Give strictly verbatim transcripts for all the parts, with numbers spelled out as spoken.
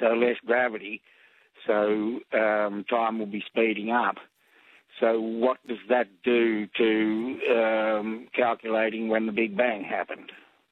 uh, less gravity, so um, time will be speeding up. So what does that do to um, calculating when the Big Bang happened?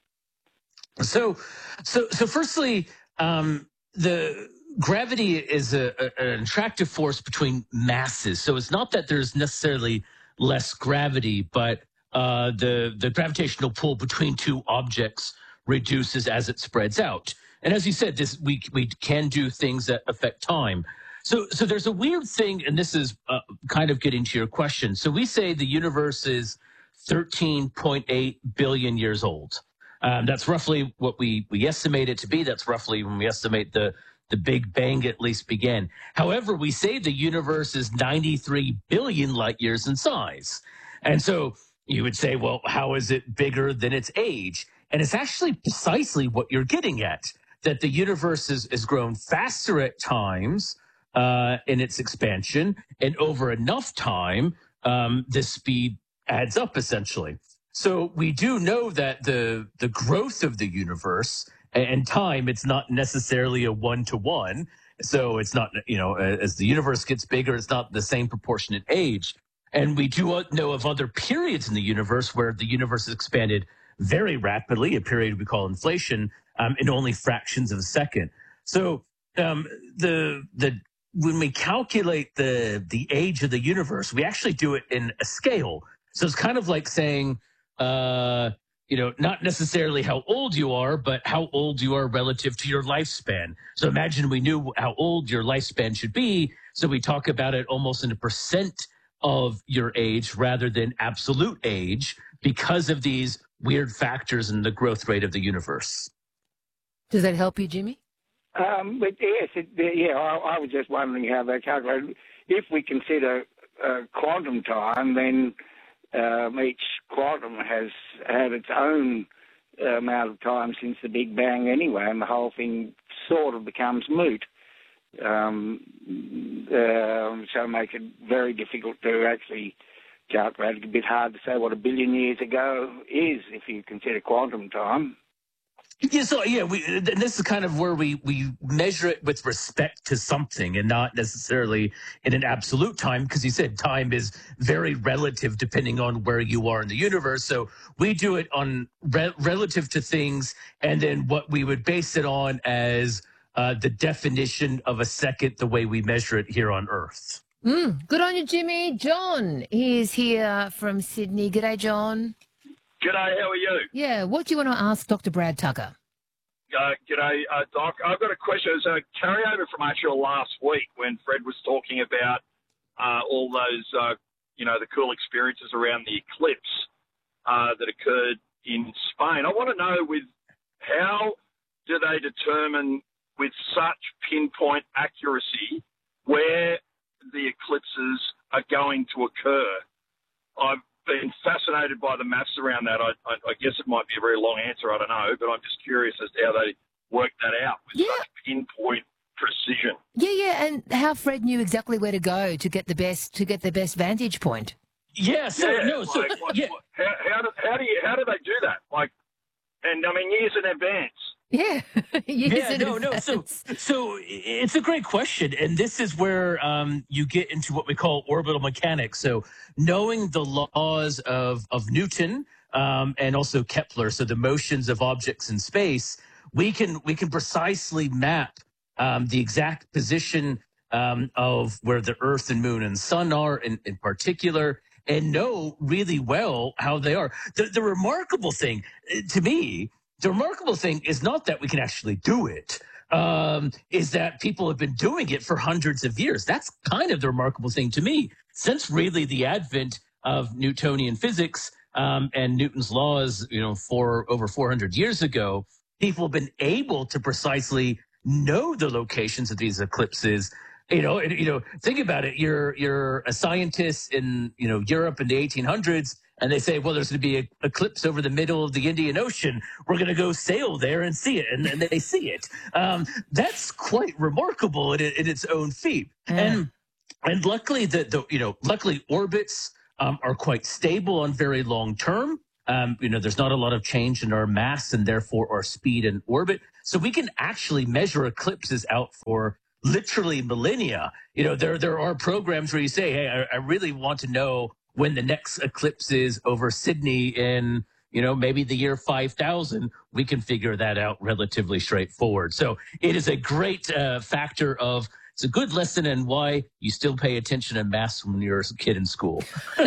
So, so, so firstly, um, the gravity is a, a, an attractive force between masses. So it's not that there's necessarily less gravity, but uh, the the gravitational pull between two objects reduces as it spreads out. And as you said, this we we can do things that affect time. So, so there's a weird thing, and this is uh, kind of getting to your question. So we say the universe is thirteen point eight billion years old. Um, that's roughly what we, we estimate it to be. That's roughly when we estimate the, the Big Bang at least began. However, we say the universe is ninety-three billion light years in size. And so you would say, well, how is it bigger than its age? And it's actually precisely what you're getting at, that the universe has, has grown faster at times uh, in its expansion, and over enough time, um, the speed adds up essentially. So we do know that the the growth of the universe and time, it's not necessarily a one-to-one. So it's not, you know, as the universe gets bigger, it's not the same proportionate age. And we do know of other periods in the universe where the universe has expanded very rapidly, a period we call inflation, um, in only fractions of a second. So um, the the when we calculate the the age of the universe, we actually do it in a scale. So it's kind of like saying, uh, you know, not necessarily how old you are, but how old you are relative to your lifespan. So imagine we knew how old your lifespan should be. So we talk about it almost in a percent of your age rather than absolute age because of these weird factors in the growth rate of the universe. Does that help you, Jimmy? Um, but yes, it, yeah, I, I was just wondering how they calculate. If we consider uh, quantum time, then um, each quantum has had its own uh, amount of time since the Big Bang anyway, and the whole thing sort of becomes moot. Um, uh, so make it very difficult to actually calculate. It's a bit hard to say what a billion years ago is if you consider quantum time. Yeah, so yeah, we, and this is kind of where we, we measure it with respect to something and not necessarily in an absolute time, because you said time is very relative depending on where you are in the universe. So we do it on re- relative to things, and then what we would base it on as uh, the definition of a second, the way we measure it here on Earth. Mm, good on you, Jimmy. John is here from Sydney. G'day, John. G'day, how are you? Yeah, what do you want to ask Doctor Brad Tucker? Uh, g'day, uh, Doc. I've got a question. It's a carryover from actually last week when Fred was talking about uh, all those, uh, you know, the cool experiences around the eclipse uh, that occurred in Spain. I want to know with how do they determine with such pinpoint accuracy where the eclipses are going to occur? I've been fascinated by the maths around that. I, I, I guess it might be a very long answer, I don't know, but I'm just curious as to how they work that out with yeah. such pinpoint precision. Yeah, yeah, and how Fred knew exactly where to go to get the best to get the best vantage point. Yeah, so yeah, no, so like, like, yeah. How, how do how do you how do they do that? Like, and I mean years in advance. Yeah, yeah, no, no. So, so it's a great question, and this is where um, you get into what we call orbital mechanics. So, knowing the laws of of Newton um, and also Kepler, so the motions of objects in space, we can we can precisely map um, the exact position um, of where the Earth and Moon and Sun are, in, in particular, and know really well how they are. The, the remarkable thing to me. The remarkable thing is not that we can actually do it, um, is that people have been doing it for hundreds of years. That's kind of the remarkable thing to me. Since really the advent of Newtonian physics um, and Newton's laws, you know, for over four hundred years ago, people have been able to precisely know the locations of these eclipses. You know, and, you know, think about it. You're you're a scientist in, you know, Europe in the eighteen hundreds. And they say, well, there's going to be an eclipse over the middle of the Indian Ocean. We're going to go sail there and see it. And, and they see it. Um, that's quite remarkable in, in its own feat. Mm. And and luckily, the, the you know, luckily orbits um, are quite stable on very long term. Um, you know, there's not a lot of change in our mass and therefore our speed in orbit. So we can actually measure eclipses out for literally millennia. You know, there there are programs where you say, hey, I, I really want to know when the next eclipse is over Sydney in, you know, maybe the year five thousand. We can figure that out relatively straightforward. So it is a great uh, factor of, it's a good lesson in why you still pay attention in maths when you're a kid in school.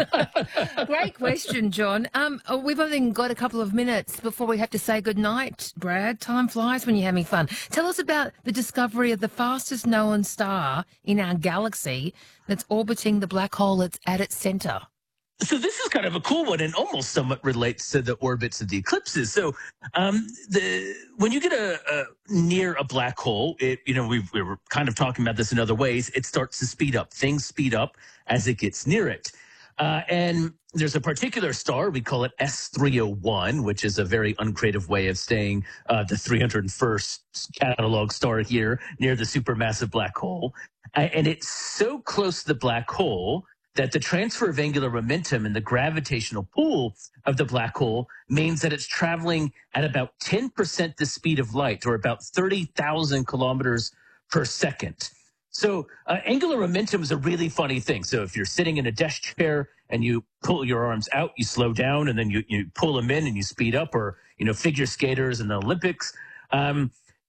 Great question, John. Um, oh, we've only got a couple of minutes before we have to say goodnight, Brad. Time flies when you're having fun. Tell us about the discovery of the fastest known star in our galaxy that's orbiting the black hole that's at its centre. So this is kind of a cool one and almost somewhat relates to the orbits of the eclipses. So um, the when you get a, a near a black hole, it, you know, we've, we were kind of talking about this in other ways, it starts to speed up. Things speed up as it gets near it. Uh, and there's a particular star, we call it S three oh one, which is a very uncreative way of saying uh, the three hundred first catalog star here near the supermassive black hole. Uh, and it's so close to the black hole that the transfer of angular momentum and the gravitational pull of the black hole means that it's traveling at about ten percent the speed of light, or about thirty thousand kilometers per second. So uh, angular momentum is a really funny thing. So if you're sitting in a desk chair and you pull your arms out, you slow down, and then you, you pull them in and you speed up, or, you know, figure skaters in the Olympics. Um,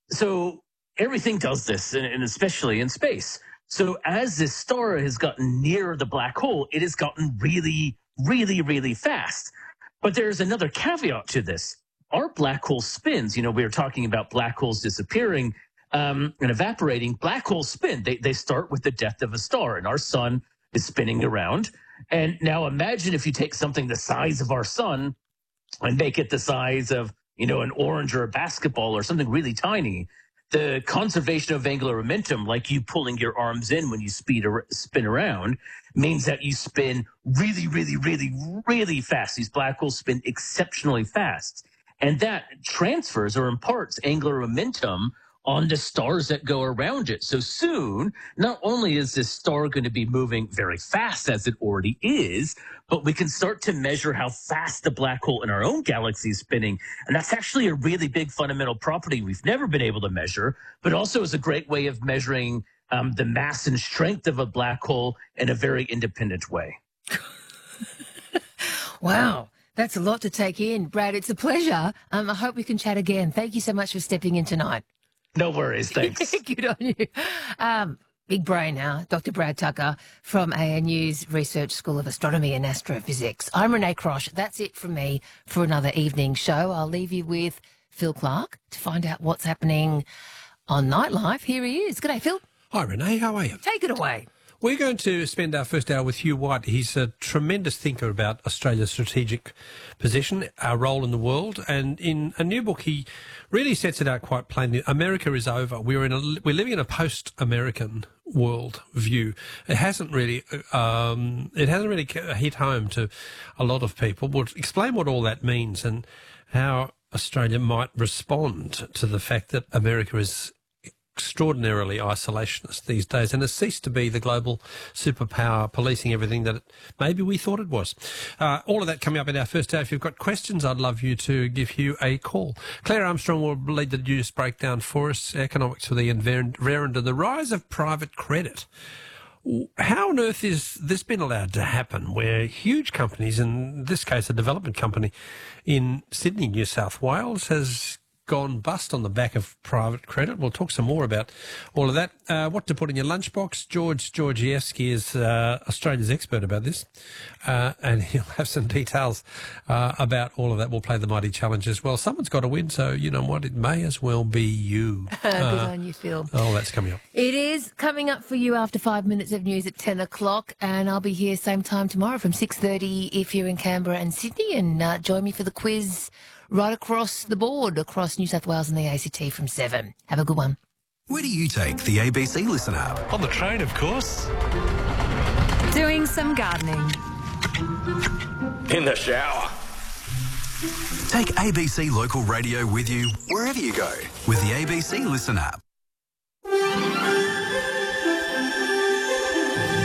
so everything does this, and, and especially in space. So as this star has gotten near the black hole, it has gotten really, really, really fast. But there's another caveat to this. Our black hole spins, you know, we were talking about black holes disappearing um, and evaporating. Black holes spin. They, they start with the death of a star, and our sun is spinning around. And now imagine if you take something the size of our sun and make it the size of, you know, an orange or a basketball or something really tiny. The conservation of angular momentum, like you pulling your arms in when you speed ar- spin around, means that you spin really, really, really, really fast. These black holes spin exceptionally fast. And that transfers or imparts angular momentum on the stars that go around it. So soon, not only is this star going to be moving very fast, as it already is, but we can start to measure how fast the black hole in our own galaxy is spinning. And that's actually a really big fundamental property we've never been able to measure, but also is a great way of measuring um, the mass and strength of a black hole in a very independent way. Wow. That's a lot to take in. Brad, it's a pleasure. Um, I hope we can chat again. Thank you so much for stepping in tonight. No worries. Thanks. Good on you. Um, big brain now, Doctor Brad Tucker from A N U's Research School of Astronomy and Astrophysics. I'm Renee Crosh. That's it from me for another evening show. I'll leave you with Phil Clark to find out what's happening on Nightlife. Here he is. G'day, Phil. Hi, Renee. How are you? Take it away. We're going to spend our first hour with Hugh White. He's a tremendous thinker about Australia's strategic position, our role in the world, and in a new book he really sets it out quite plainly. America is over. We're in a, we're living in a post-American world view. It hasn't really um, it hasn't really hit home to a lot of people. We'll explain what all that means and how Australia might respond to the fact that America is extraordinarily isolationist these days and has ceased to be the global superpower policing everything that it, maybe we thought it was. Uh, all of that coming up in our first hour. If you've got questions, I'd love you to give you a call. Claire Armstrong will lead the news breakdown for us. Economics for the Veranda, the rise of private credit. How on earth is this been allowed to happen where huge companies, in this case a development company in Sydney, New South Wales, has gone bust on the back of private credit? We'll talk some more about all of that. Uh, what to put in your lunchbox. George Georgievsky is uh, Australia's expert about this, uh, and he'll have some details uh, about all of that. We'll play the Mighty Challenge as well. Someone's got to win, so you know what? It may as well be you. Good Uh, on you, Phil. oh, that's coming up. It is coming up for you after five minutes of news at ten o'clock, and I'll be here same time tomorrow from six thirty if you're in Canberra and Sydney, and uh, join me for the quiz right across the board, across New South Wales and the A C T from seven. Have a good one. Where do you take the A B C Listen app? On the train, of course. Doing some gardening. In the shower. Take A B C Local Radio with you wherever you go with the A B C Listen app.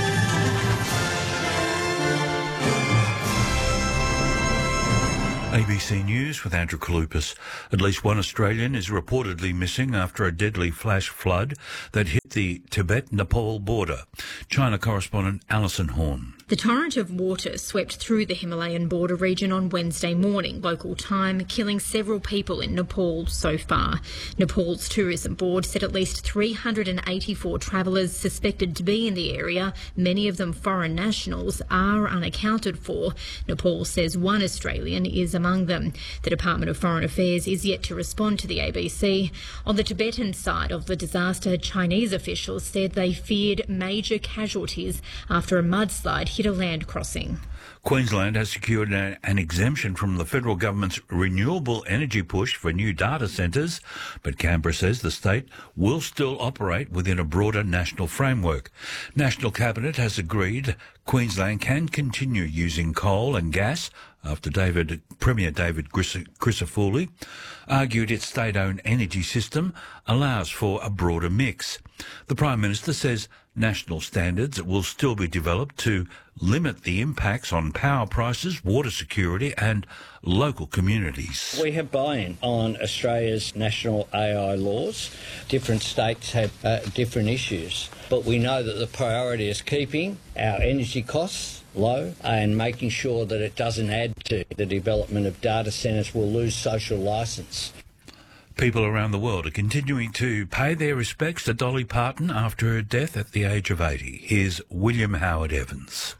A B C News with Andrew Kalupas. At least one Australian is reportedly missing after a deadly flash flood that hit the Tibet-Nepal border. China correspondent Alison Horn. The torrent of water swept through the Himalayan border region on Wednesday morning, local time, killing several people in Nepal so far. Nepal's tourism board said at least three hundred eighty-four travellers suspected to be in the area, many of them foreign nationals, are unaccounted for. Nepal says one Australian is among them. The Department of Foreign Affairs is yet to respond to the A B C. On the Tibetan side of the disaster, Chinese officials said they feared major casualties after a mudslide hit a land crossing. Queensland has secured a, an exemption from the federal government's renewable energy push for new data centres, but Canberra says the state will still operate within a broader national framework. National Cabinet has agreed Queensland can continue using coal and gas after David, Premier David Crisafulli argued its state-owned energy system allows for a broader mix. The Prime Minister says national standards will still be developed to limit the impacts on power prices, water security and local communities. We have buy-in on Australia's national A I laws. Different states have uh, different issues, but we know that the priority is keeping our energy costs low and making sure that it doesn't add to the development of data centres will lose social licence. People around the world are continuing to pay their respects to Dolly Parton after her death at the age of eighty. Here's William Howard Evans.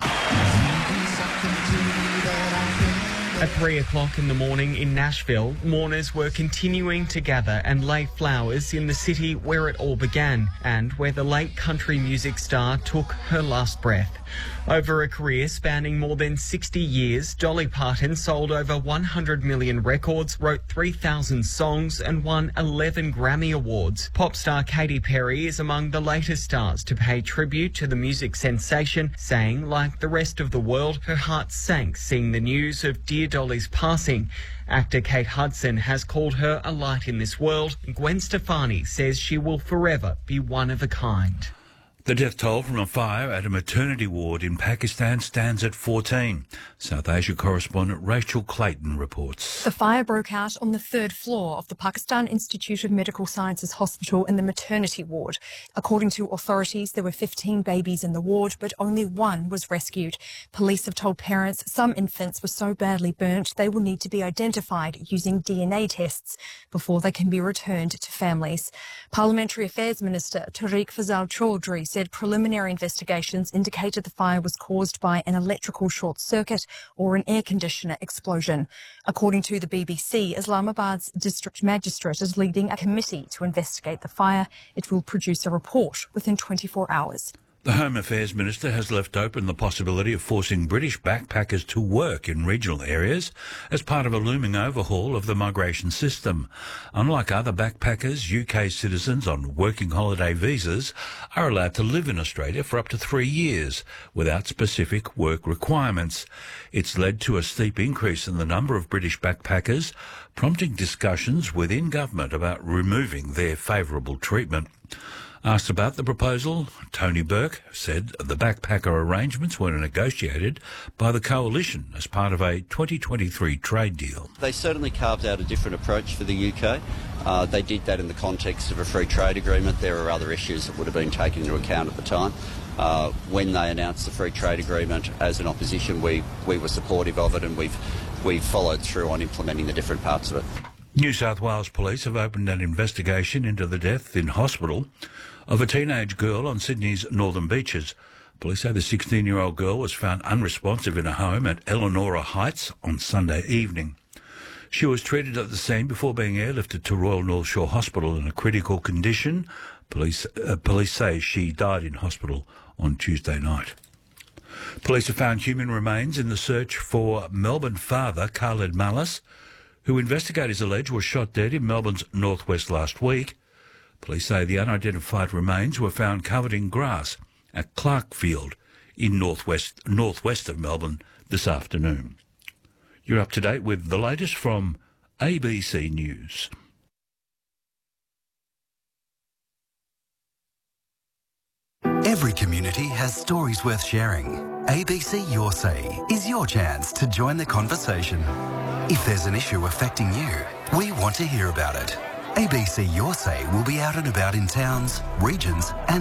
At three o'clock in the morning in Nashville, mourners were continuing to gather and lay flowers in the city where it all began and where the late country music star took her last breath. Over a career spanning more than sixty years, Dolly Parton sold over one hundred million records, wrote three thousand songs and won eleven Grammy Awards. Pop star Katy Perry is among the latest stars to pay tribute to the music sensation, saying, like the rest of the world, her heart sank seeing the news of dear Dolly's passing. Actor Kate Hudson has called her a light in this world. Gwen Stefani says she will forever be one of a kind. The death toll from a fire at a maternity ward in Pakistan stands at fourteen. South Asia correspondent Rachel Clayton reports. The fire broke out on the third floor of the Pakistan Institute of Medical Sciences hospital in the maternity ward. According to authorities, there were fifteen babies in the ward, but only one was rescued. Police have told parents some infants were so badly burnt they will need to be identified using D N A tests before they can be returned to families. Parliamentary Affairs Minister Tariq Fazal Chaudhry said preliminary investigations indicated the fire was caused by an electrical short circuit or an air conditioner explosion. According to the B B C, Islamabad's district magistrate is leading a committee to investigate the fire. It will produce a report within twenty-four hours. The Home Affairs Minister has left open the possibility of forcing British backpackers to work in regional areas as part of a looming overhaul of the migration system. Unlike other backpackers, U K citizens on working holiday visas are allowed to live in Australia for up to three years without specific work requirements. It's led to a steep increase in the number of British backpackers, prompting discussions within government about removing their favourable treatment. Asked about the proposal, Tony Burke said the backpacker arrangements were negotiated by the coalition as part of a twenty twenty-three trade deal. They certainly carved out a different approach for the U K. Uh, they did that in the context of a free trade agreement. There are other issues that would have been taken into account at the time. Uh, when they announced the free trade agreement as an opposition, we, we were supportive of it and we've, we've followed through on implementing the different parts of it. New South Wales Police have opened an investigation into the death in hospital of a teenage girl on Sydney's northern beaches. Police say the sixteen-year-old girl was found unresponsive in a home at Eleanora Heights on Sunday evening. She was treated at the scene before being airlifted to Royal North Shore Hospital in a critical condition. Police, uh, police say she died in hospital on Tuesday night. Police have found human remains in the search for Melbourne father Khaled Mallas, who investigators allege was shot dead in Melbourne's northwest last week. Police say the unidentified remains were found covered in grass at Clarkfield in northwest northwest of Melbourne this afternoon. You're up to date with the latest from A B C News. Every community has stories worth sharing. A B C Your Say is your chance to join the conversation. If there's an issue affecting you, we want to hear about it. A B C Your Say will be out and about in towns, regions and